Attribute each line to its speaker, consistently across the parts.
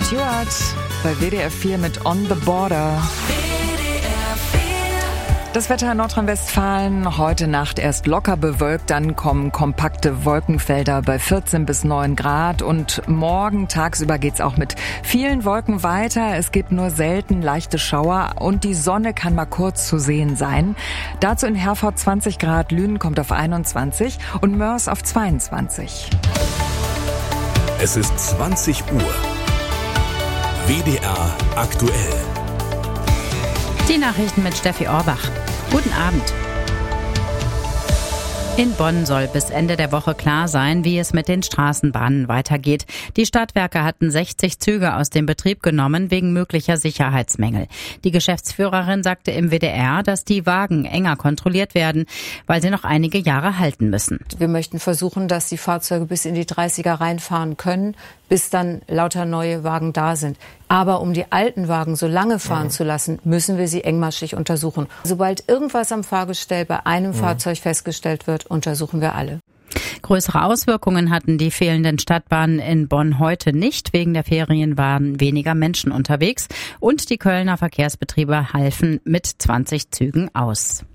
Speaker 1: Stewart bei WDR 4 mit On the Border. Das Wetter in Nordrhein-Westfalen, heute Nacht erst locker bewölkt, dann kommen kompakte Wolkenfelder bei 14 bis 9 Grad und morgen tagsüber geht's auch mit vielen Wolken weiter. Es gibt nur selten leichte Schauer und die Sonne kann mal kurz zu sehen sein. Dazu in Herford 20 Grad, Lünen kommt auf 21 und Mörs auf 22.
Speaker 2: Es ist 20 Uhr. WDR aktuell.
Speaker 3: Die Nachrichten mit Steffi Orbach. Guten Abend. In Bonn soll bis Ende der Woche klar sein, wie es mit den Straßenbahnen weitergeht. Die Stadtwerke hatten 60 Züge aus dem Betrieb genommen wegen möglicher Sicherheitsmängel. Die Geschäftsführerin sagte im WDR, dass die Wagen enger kontrolliert werden, weil sie noch einige Jahre halten müssen.
Speaker 4: Wir möchten versuchen, dass die Fahrzeuge bis in die 30er reinfahren können, bis dann lauter neue Wagen da sind. Aber um die alten Wagen so lange fahren zu lassen, müssen wir sie engmaschig untersuchen. Sobald irgendwas am Fahrgestell bei einem Fahrzeug festgestellt wird, untersuchen wir alle.
Speaker 3: Größere Auswirkungen hatten die fehlenden Stadtbahnen in Bonn heute nicht. Wegen der Ferien waren weniger Menschen unterwegs und die Kölner Verkehrsbetriebe halfen mit 20 Zügen aus.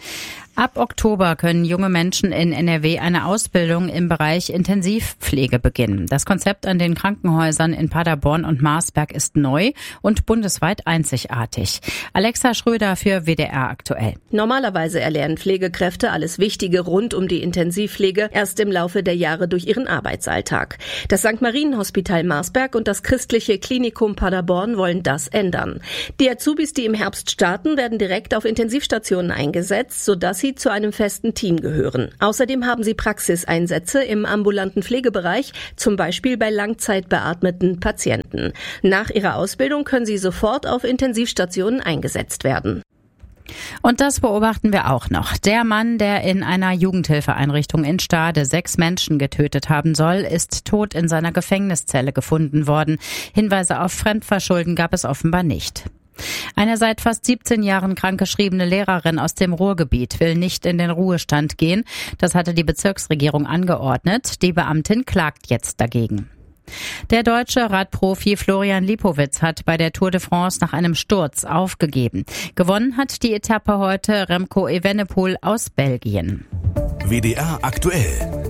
Speaker 3: Ab Oktober können junge Menschen in NRW eine Ausbildung im Bereich Intensivpflege beginnen. Das Konzept an den Krankenhäusern in Paderborn und Marsberg ist neu und bundesweit einzigartig. Alexa Schröder für WDR aktuell.
Speaker 5: Normalerweise erlernen Pflegekräfte alles Wichtige rund um die Intensivpflege erst im Laufe der Jahre durch ihren Arbeitsalltag. Das St. Marienhospital Marsberg und das christliche Klinikum Paderborn wollen das ändern. Die Azubis, die im Herbst starten, werden direkt auf Intensivstationen eingesetzt, sodass sie zu einem festen Team gehören. Außerdem haben sie Praxiseinsätze im ambulanten Pflegebereich, zum Beispiel bei langzeitbeatmeten Patienten. Nach ihrer Ausbildung können sie sofort auf Intensivstationen eingesetzt werden.
Speaker 3: Und das beobachten wir auch noch. Der Mann, der in einer Jugendhilfeeinrichtung in Stade 6 Menschen getötet haben soll, ist tot in seiner Gefängniszelle gefunden worden. Hinweise auf Fremdverschulden gab es offenbar nicht. Eine seit fast 17 Jahren krankgeschriebene Lehrerin aus dem Ruhrgebiet will nicht in den Ruhestand gehen. Das hatte die Bezirksregierung angeordnet. Die Beamtin klagt jetzt dagegen. Der deutsche Radprofi Florian Lipowitz hat bei der Tour de France nach einem Sturz aufgegeben. Gewonnen hat die Etappe heute Remco Evenepoel aus Belgien.
Speaker 2: WDR aktuell.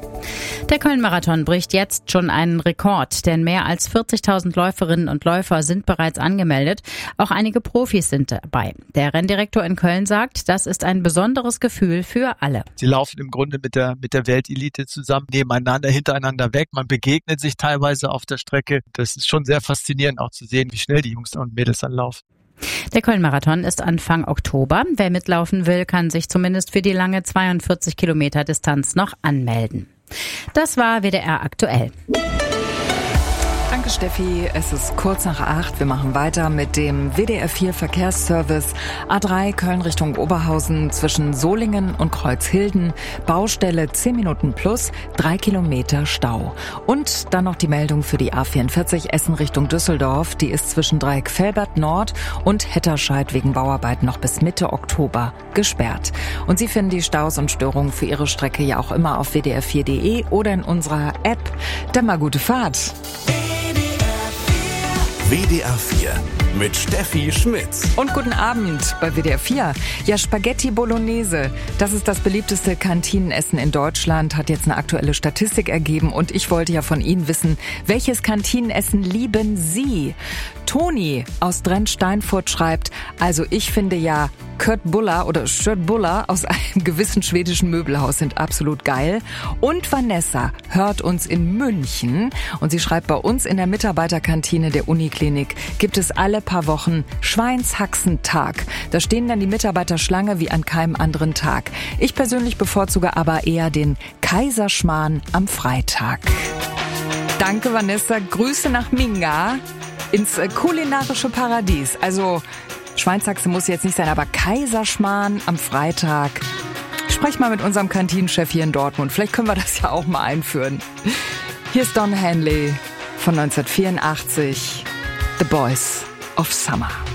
Speaker 3: Der Köln-Marathon bricht jetzt schon einen Rekord, denn mehr als 40.000 Läuferinnen und Läufer sind bereits angemeldet. Auch einige Profis sind dabei. Der Renndirektor in Köln sagt, das ist ein besonderes Gefühl für alle.
Speaker 6: Sie laufen im Grunde mit der Weltelite zusammen, nebeneinander, hintereinander weg. Man begegnet sich teilweise auf der Strecke. Das ist schon sehr faszinierend auch zu sehen, wie schnell die Jungs und Mädels dann laufen.
Speaker 3: Der Köln-Marathon ist Anfang Oktober. Wer mitlaufen will, kann sich zumindest für die lange 42 Kilometer Distanz noch anmelden. Das war WDR aktuell.
Speaker 1: Danke Steffi, es ist kurz nach 8. Wir machen weiter mit dem WDR 4 Verkehrsservice. A3 Köln Richtung Oberhausen zwischen Solingen und Kreuzhilden. Baustelle 10 Minuten plus, 3 Kilometer Stau. Und dann noch die Meldung für die A44 Essen Richtung Düsseldorf. Die ist zwischen Dreieck Velbert Nord und Hetterscheid wegen Bauarbeiten noch bis Mitte Oktober gesperrt. Und Sie finden die Staus und Störungen für Ihre Strecke ja auch immer auf wdr4.de oder in unserer App. Dann mal gute Fahrt.
Speaker 2: WDR 4 mit Steffi Schmitz.
Speaker 1: Und guten Abend bei WDR 4. Ja, Spaghetti Bolognese, das ist das beliebteste Kantinenessen in Deutschland, hat jetzt eine aktuelle Statistik ergeben. Und ich wollte ja von Ihnen wissen, welches Kantinenessen lieben Sie? Toni aus Drensteinfurt schreibt, also ich finde ja Köttbullar oder Köttbullar aus einem gewissen schwedischen Möbelhaus sind absolut geil. Und Vanessa hört uns in München und sie schreibt, bei uns in der Mitarbeiterkantine der Uniklinik gibt es alle paar Wochen Schweinshaxentag. Da stehen dann die Mitarbeiter Schlange wie an keinem anderen Tag. Ich persönlich bevorzuge aber eher den Kaiserschmarrn am Freitag. Danke Vanessa, Grüße nach Minga ins kulinarische Paradies. Also Schweinshaxe muss jetzt nicht sein, aber Kaiserschmarrn am Freitag. Sprech mal mit unserem Kantinenchef hier in Dortmund. Vielleicht können wir das ja auch mal einführen. Hier ist Don Henley von 1984. The Boys of Summer.